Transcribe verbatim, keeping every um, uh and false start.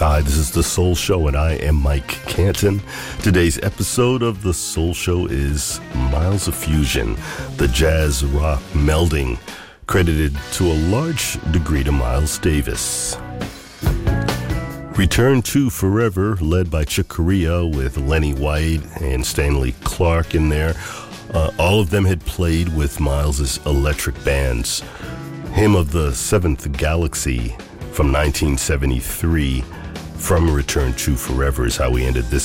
Hi, this is The Soul Show, and I am Mike Canton. Today's episode of The Soul Show is Miles of Fusion, the jazz rock melding, credited to a large degree to Miles Davis. Return to Forever, led by Chick Corea with Lenny White and Stanley Clarke in there. Uh, all of them had played with Miles's electric bands. Hymn of the Seventh Galaxy from nineteen seventy-three, from Return to Forever, is how we ended this